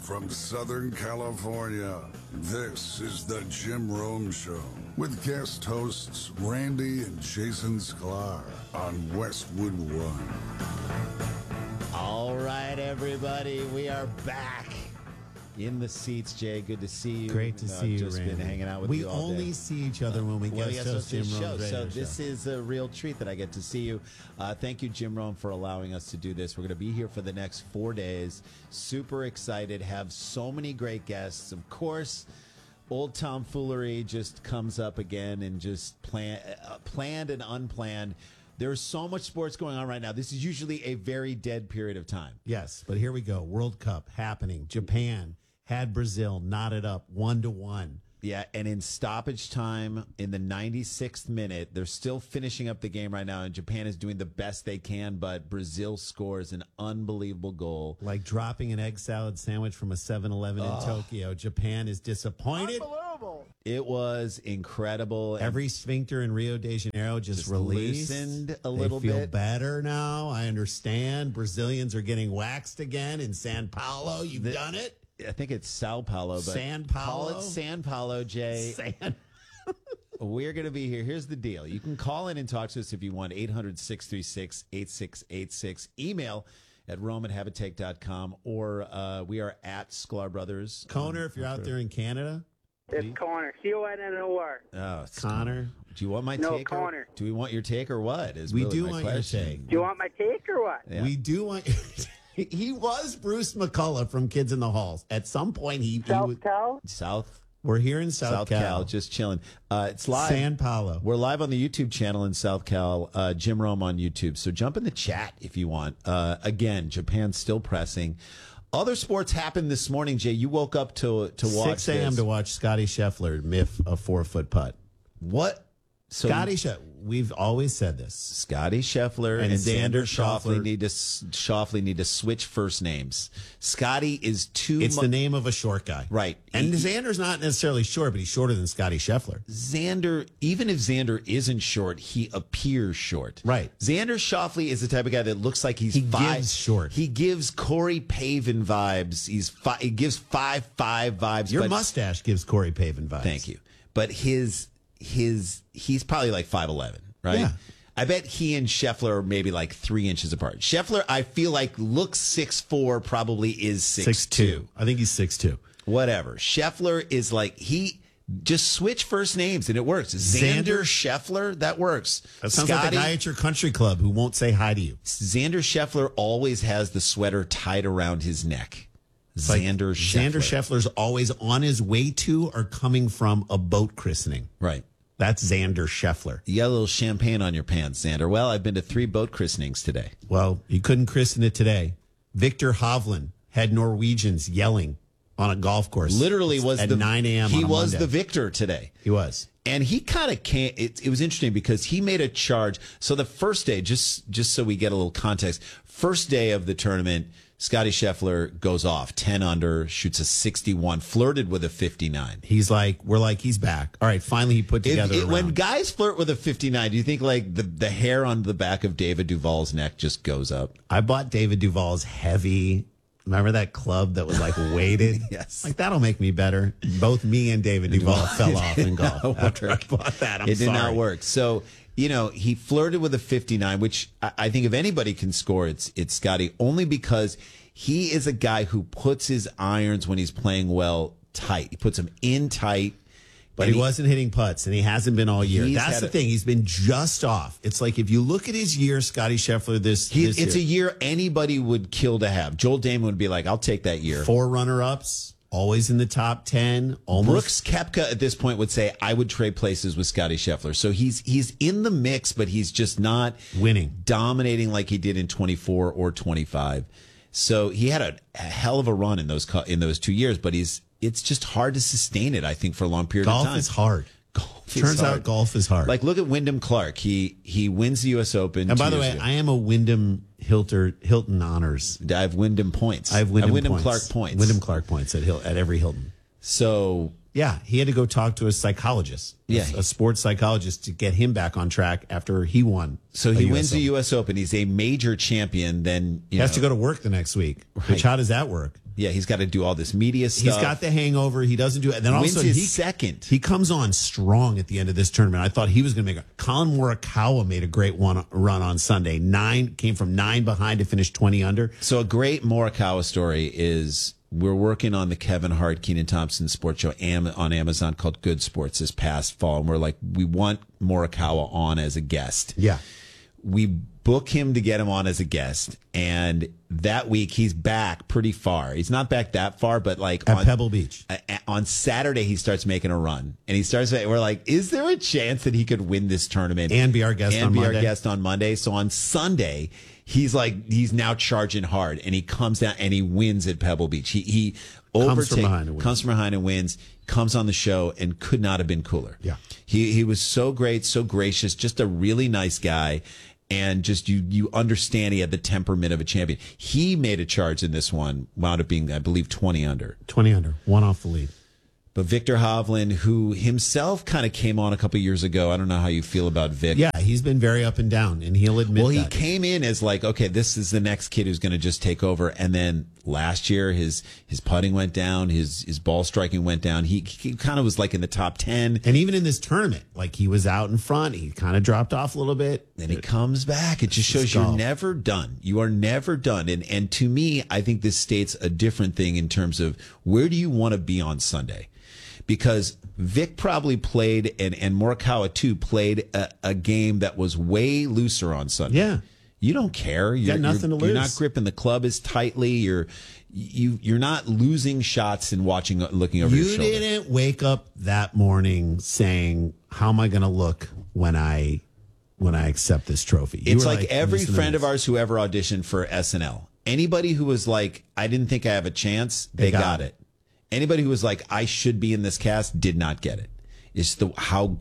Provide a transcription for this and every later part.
from Southern California, this is the Jim Rome Show with guest hosts Randy and Jason Sklar on Westwood One. All right, everybody, we are back in the seats. Jay, good to see you. Great to see you, just Randy. been hanging out with we you all day. We only see each other when we get to Jim Rome's radio So this is a real treat that I get to see you. Thank you, Jim Rome, for allowing us to do this. We're going to be here for the next 4 days. Super excited. Have so many great guests. Of course, old tomfoolery just comes up again and just planned and unplanned. There's so much sports going on right now. This is usually a very dead period of time. Yes, but here we go. World Cup happening. Japan had Brazil knotted up 1-1. Yeah, and in stoppage time in the 96th minute, they're still finishing up the game right now, and Japan is doing the best they can, but Brazil scores an unbelievable goal. Like dropping an egg salad sandwich from a 7-Eleven in Tokyo. Japan is disappointed. Unbelievable. It was incredible. Every sphincter in Rio de Janeiro just released. Loosened a little they feel bit. better now. I understand. Brazilians are getting waxed again in San Paulo. You've done it. I think it's Sao Paulo, but San Paulo? call it San Paulo, Jay. We're going to be here. Here's the deal. You can call in and talk to us if you want. 800-636-8686. Email at rome@habitate.com, or we are at Sklar Brothers. Connor, if you're out there in Canada. It's Connor. C-O-N-N-O-R. Oh, it's Connor. Do you want my No, take? Connor. Do we want your take or what? Is We really do my want question. your take. Do you want my take or what? Yeah. We do want. He was Bruce McCullough from Kids in the Halls. At some point, he was. South Cal? South We're here in South Cal, just chilling. It's live. San Paulo. We're live on the YouTube channel in South Cal, Jim Rome on YouTube. So jump in the chat if you want. Again, Japan's still pressing. Other sports happened this morning, Jay. You woke up to watch 6 a.m. this. to watch Scotty Scheffler miff a 4-foot putt. What? So Scotty Scheffler. We've always said this. Scotty Scheffler and Xander Schauffele need to switch first names. Scotty is too. It's the name of a short guy, right? And Xander's not necessarily short, but he's shorter than Scotty Scheffler. Xander, even if Xander isn't short, he appears short. Right. Xander Schauffele is the type of guy that looks like He gives short. He gives Corey Pavin vibes. He gives 5'5" vibes. Your but- mustache gives Corey Pavin vibes. Thank you. But he's probably like 5'11", right? Yeah. I bet he and Scheffler are maybe like 3 inches apart. Scheffler, I feel like looks 6'4", probably is 6'2". I think he's 6'2". Whatever. Scheffler is like, he just switch first names and it works. Xander Scheffler, that works. That sounds like the guy at your country club who won't say hi to you. Xander Scheffler always has the sweater tied around his neck. Xander Scheffler. Xander Scheffler's always on his way to or coming from a boat christening. Right. That's Xander Scheffler. You got a little champagne on your pants, Xander. Well, I've been to 3 boat christenings today. Well, you couldn't christen it today. Victor Hovland had Norwegians yelling on a golf course. Literally was at 9 a.m. He on a was Monday. the victor today. He was. And he kind of can't. It was interesting because he made a charge. So the first day, just so we get a little context, first day of the tournament, Scotty Scheffler goes off 10 under, shoots a 61, flirted with a 59. We're like, he's back. All right, finally he put together a round. When guys flirt with a 59, do you think like the hair on the back of David Duval's neck just goes up? I bought David Duval's heavy. Remember that club that was like weighted? Yes. Like, that'll make me better. Both me and David Duval fell off in golf after I bought that. It did not work. So, he flirted with a 59, which I think if anybody can score, it's Scotty, only because he is a guy who puts his irons when he's playing well tight. He puts them in tight. But he wasn't hitting putts, and he hasn't been all year. That's the thing. He's been just off. It's like if you look at his year, Scotty Scheffler, this it's a year anybody would kill to have. Joel Damon would be like, I'll take that year. 4 runner-ups, always in the top 10. Brooks Koepka at this point would say, I would trade places with Scotty Scheffler. So he's in the mix, but he's just not winning, dominating like he did in 24 or 25. So he had a hell of a run in those 2 years, but it's just hard to sustain it, I think, for a long period of time. Golf is hard. Turns out golf is hard. Like, look at Wyndham Clark. He wins the U.S. Open. And by the way, I am a Wyndham Hilton honors. I have Wyndham points. I have Wyndham Clark points. Wyndham Clark points at every Hilton. So yeah, he had to go talk to a psychologist, a sports psychologist, to get him back on track after he won. So he wins the U.S. Open. He's a major champion. Then he has to go to work the next week. Right. Which, how does that work? Yeah, he's got to do all this media stuff. He's got the hangover. He doesn't do it. And then Wins also his second. He comes on strong at the end of this tournament. I thought he was going to make Colin Morikawa made a great run on Sunday. Came from 9 behind to finish 20 under. So a great Morikawa story is we're working on the Kevin Hart, Kenan Thompson sports show on Amazon called Good Sports this past fall. And we're like, we want Morikawa on as a guest. Yeah. We book him to get him on as a guest, and that week he's back pretty far. He's not back that far, but like at Pebble Beach. On Saturday he starts making a run, and we're like, is there a chance that he could win this tournament and be our guest on Monday? So on Sunday he's now charging hard, and he comes down and he wins at Pebble Beach. He comes from behind and wins. Comes on the show and could not have been cooler. Yeah, he was so great, so gracious, just a really nice guy. And just you understand he had the temperament of a champion. He made a charge in this one, wound up being, I believe, 20 under. 20 under, one off the lead. But Victor Hovland, who himself kind of came on a couple years ago, I don't know how you feel about Vic. Yeah, he's been very up and down, and he'll admit Well, he came in as like, okay, this is the next kid who's going to just take over. And then last year, his putting went down, his ball striking went down. He kind of was like in the top 10. And even in this tournament, like he was out in front, he kind of dropped off a little bit. Then he comes back. It just shows you're never done. You are never done. And to me, I think this states a different thing in terms of where do you want to be on Sunday? Because Vic probably played, and Morikawa too, played a game that was way looser on Sunday. Yeah. You don't care. You got nothing to lose. You're not gripping the club as tightly. You're not losing shots and looking over your shoulder. You didn't wake up that morning saying, how am I going to look when I accept this trophy? It's like every friend of ours who ever auditioned for SNL. Anybody who was like, I didn't think I have a chance, they got it. Anybody who was like, I should be in this cast, did not get it. It's how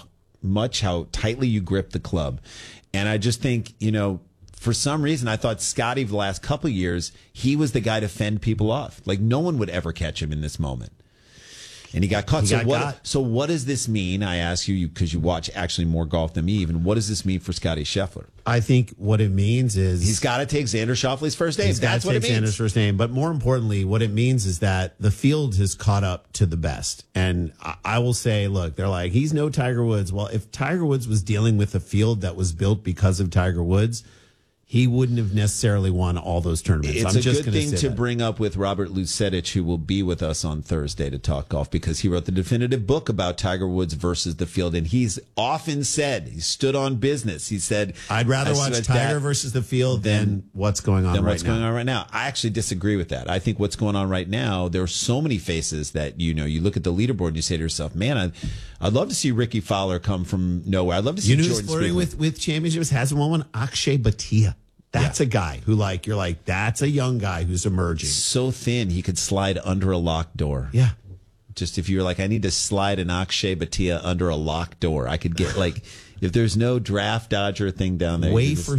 tightly you grip the club. And I just think, for some reason, I thought Scotty for the last couple of years, he was the guy to fend people off. Like no one would ever catch him in this moment. And he got caught. So what does this mean? I ask you, because you watch actually more golf than me even. What does this mean for Scotty Scheffler? I think what it means is he's got to take Xander Schauffele's first name. That's what it means. Xander's first name. But more importantly, what it means is that the field has caught up to the best. And I will say, look, they're like, he's no Tiger Woods. Well, if Tiger Woods was dealing with a field that was built because of Tiger Woods, he wouldn't have necessarily won all those tournaments. It's a good thing to bring up with Robert Lucetich, who will be with us on Thursday to talk golf, because he wrote the definitive book about Tiger Woods versus the field. And he's often said, he stood on business. He said, I'd rather watch Tiger versus the field than what's going on right now. I actually disagree with that. I think what's going on right now, there are so many faces that, you look at the leaderboard and you say to yourself, man, I'd love to see Ricky Fowler come from nowhere. I'd love to see Jordan who's flirting with championships, hasn't won one? Akshay Bhatia. That's a guy who you're like, that's a young guy who's emerging. So thin, he could slide under a locked door. Yeah. Just if you're like, I need to slide an Akshay Bhatia under a locked door, I could get if there's no draft dodger thing down there. Wafer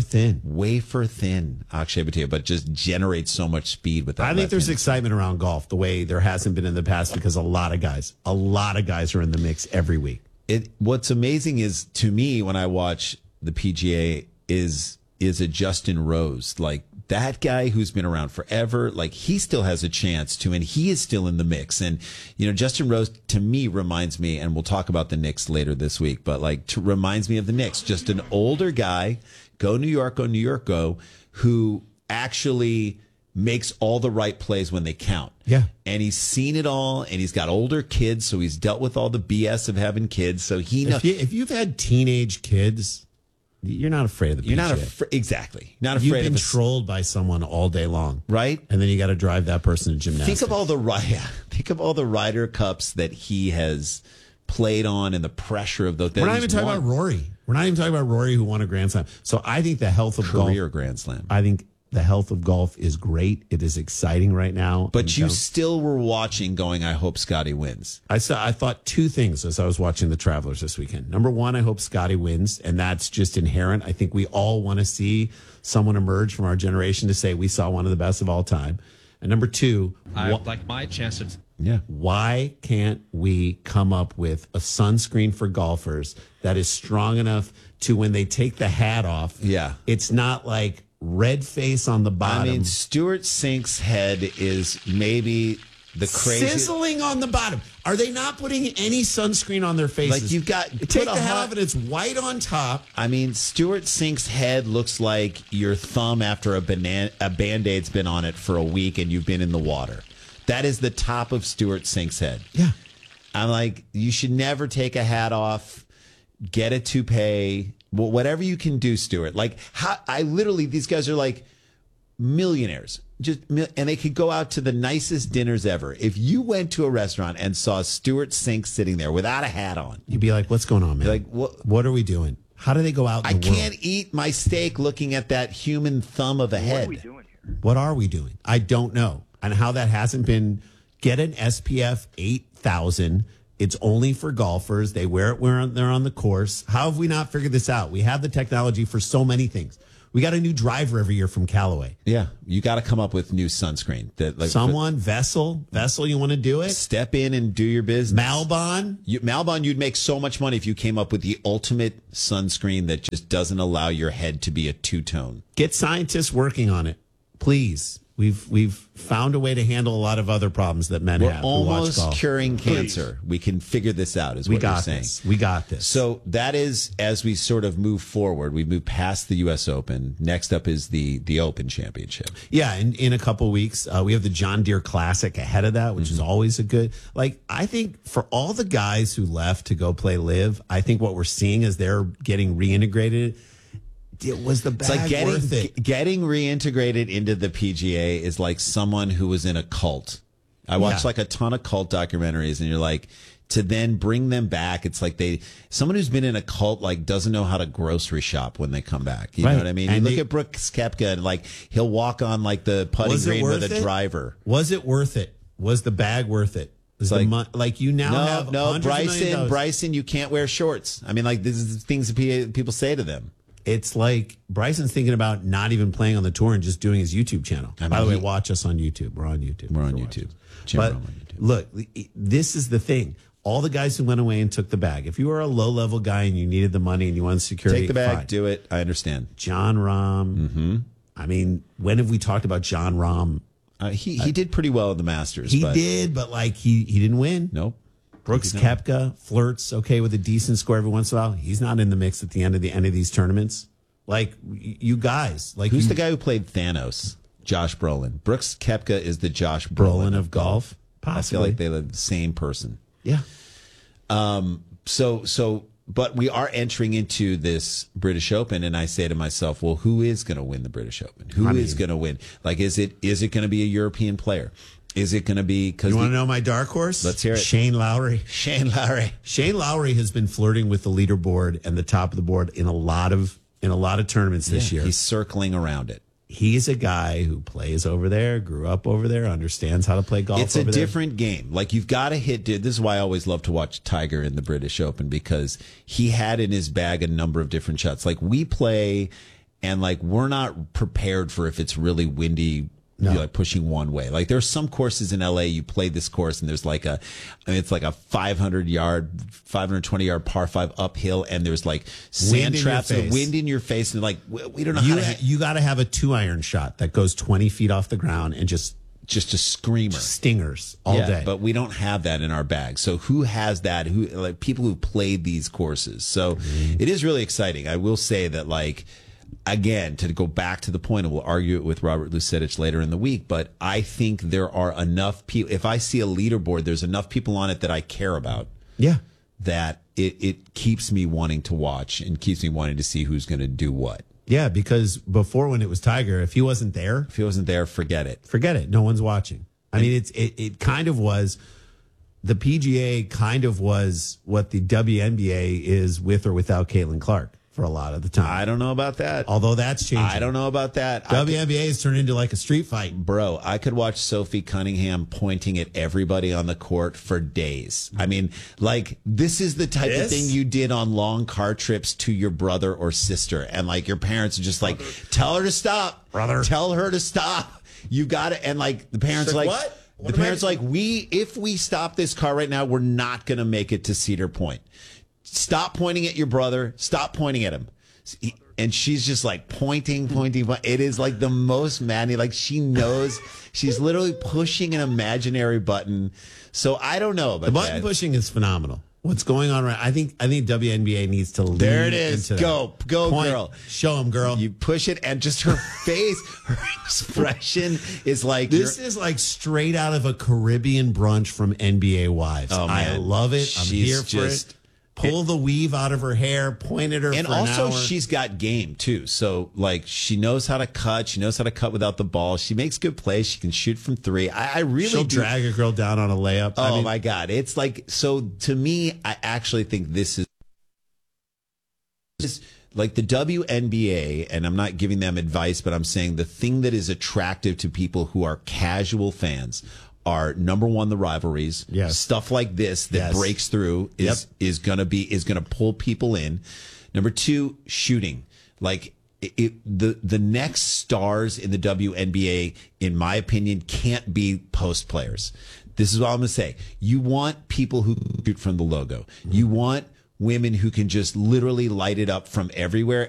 thin Akshay Bhatia, but just generates so much speed with that. I think there's excitement around golf the way there hasn't been in the past, because a lot of guys are in the mix every week. What's amazing is, to me, when I watch the PGA is a Justin Rose, like that guy who's been around forever, like he still has a chance to, and he is still in the mix. And, Justin Rose to me reminds me, and we'll talk about the Knicks later this week, but reminds me of the Knicks, just an older guy, go New York, who actually makes all the right plays when they count. Yeah. And he's seen it all, and he's got older kids, so he's dealt with all the BS of having kids. So he knows. If you've had teenage kids, you're not afraid of the PGA. You're not exactly. Not afraid. You've been trolled by someone all day long, right? And then you got to drive that person to gymnastics. Think of all the Ryder Cups that he has played on, and the pressure of those. We're not even talking about Rory. We're not even talking about Rory, who won a Grand Slam. So I think the health of golf, career Grand Slam. I think the health of golf is great. It is exciting right now. But you still were watching going, I hope Scotty wins. I thought two things as I was watching the Travelers this weekend. Number one, I hope Scotty wins, and that's just inherent. I think we all want to see someone emerge from our generation to say we saw one of the best of all time. And number two, I like my chances. Yeah. Why can't we come up with a sunscreen for golfers that is strong enough to, when they take the hat off, yeah, it's not like red face on the bottom. I mean, Stuart Sink's head is maybe the craziest. Sizzling on the bottom. Are they not putting any sunscreen on their faces? Like you've got take the head off and it's white on top. I mean, Stuart Sink's head looks like your thumb after a Band-Aid's been on it for a week and you've been in the water. That is the top of Stuart Sink's head. Yeah. I'm like, you should never take a hat off, get a toupee, whatever you can do, Stuart. Like, these guys are like millionaires. And they could go out to the nicest dinners ever. If you went to a restaurant and saw Stuart Sink sitting there without a hat on, you'd be like, what's going on, man? Like, what are we doing? How do they go out in the world? I can't eat my steak looking at that human thumb of a head. What are we doing here? What are we doing? I don't know. And how that hasn't been, get an SPF 8000. It's only for golfers. They wear it when they're on the course. How have we not figured this out? We have the technology for so many things. We got a new driver every year from Callaway. Yeah, you got to come up with new sunscreen. Vessel, you want to do it? Step in and do your business. Malbon, you'd make so much money if you came up with the ultimate sunscreen that just doesn't allow your head to be a two-tone. Get scientists working on it, please. We've found a way to handle a lot of other problems that men have. We're almost curing cancer. We can figure this out, is what you're saying. We got this. So that is, as we sort of move forward, we move past the U.S. Open. Next up is the Open Championship. Yeah, in a couple weeks, we have the John Deere Classic ahead of that, which is always a good. Like, I think for all the guys who left to go play Live, I think what we're seeing is they're getting reintegrated. It was the bag worth it. Getting reintegrated into the PGA is like someone who was in a cult. I watched like a ton of cult documentaries, and you're like, to then bring them back, it's like someone who's been in a cult like doesn't know how to grocery shop when they come back. You know what I mean? And you look at Brooks Koepka, and like he'll walk on like the putting green with a driver. Was it worth it? Was the bag worth it? Bryson, you can't wear shorts. I mean, like this is things that people say to them. It's like Bryson's thinking about not even playing on the tour and just doing his YouTube channel. By the way, watch us on YouTube. We're on YouTube. But look, this is the thing. All the guys who went away and took the bag. If you were a low-level guy and you needed the money and you wanted security, take the bag, fine. do it. I understand. Jon Rahm. Mm-hmm. I mean, when have we talked about Jon Rahm? He did pretty well at the Masters. He didn't win. Nope. Brooks Koepka flirts okay with a decent score every once in a while. He's not in the mix at the end of these tournaments. Like you guys, like who's the guy who played Thanos? Josh Brolin. Brooks Koepka is the Josh Brolin of golf. Possibly. I feel like they're the same person. Yeah. But we are entering into this British Open, and I say to myself, well, who is going to win the British Open? Who is going to win? Like, is it going to be a European player? Is it going to be? Because you want to know my dark horse? Let's hear it. Shane Lowry. Shane Lowry has been flirting with the leaderboard and the top of the board in a lot of tournaments this year. He's circling around it. He's a guy who plays over there, grew up over there, understands how to play golf. It's a different game. Like you've got to hit. This is why I always love to watch Tiger in the British Open, because he had in his bag a number of different shots. Like we play, and like we're not prepared for if it's really windy. No. Like pushing one way. Like there's some courses in LA, you play this course and there's like it's like a 520 yard par 5 uphill, and there's like sand traps and wind in your face, and like we don't know you got to have a 2-iron shot that goes 20 feet off the ground and just a screamer, stingers all day. But we don't have that in our bag. So who has that? Who, like people who played these courses? So it is really exciting. I will say that, like, again, to go back to the point, and we'll argue it with Robert Lucetich later in the week, but I think there are enough people. If I see a leaderboard, there's enough people on it that I care about. Yeah. That it keeps me wanting to watch and keeps me wanting to see who's going to do what. Yeah, because before, when it was Tiger, if he wasn't there, forget it. Forget it. No one's watching. I mean, it kind of was. The PGA kind of was what the WNBA is with or without Caitlin Clark for a lot of the time. I don't know about that. Although that's changing. I don't know about that. WNBA has turned into like a street fight. Bro, I could watch Sophie Cunningham pointing at everybody on the court for days. I mean, like, this is the type of thing you did on long car trips to your brother or sister. And, like, your parents are just like, tell her to stop. Brother. Tell her to stop. You got to. And, like, the parents are like, what? The parents are like, if we stop this car right now, we're not going to make it to Cedar Point. Stop pointing at your brother. Stop pointing at him. And she's just like pointing. It is like the most maddening. Like she knows she's literally pushing an imaginary button. So I don't know about The button pushing is phenomenal. What's going on right? I think WNBA needs to lean There it is. into Go, that. go, Point. girl. Show him, girl. You push it, and just her face, her expression is like This is like straight out of a Caribbean brunch from NBA Wives. Oh, I man. love it. I'm She's here for just- it. Pull the weave out of her hair, point at her And for also, an hour. she's got game too. So, like, she knows how to cut. She knows how to cut without the ball. She makes good plays. She can shoot from three. I really She'll do. drag a girl down on a layup. Oh my God! It's like, so to me, I actually think this is like the WNBA, and I'm not giving them advice, but I'm saying the thing that is attractive to people who are casual fans are, number one, the rivalries. Yes. Stuff like this that Yes. breaks through is gonna pull people in. Number two, shooting. Like the next stars in the WNBA, in my opinion, can't be post players. This is what I'm gonna say. You want people who shoot from the logo. You want women who can just literally light it up from everywhere.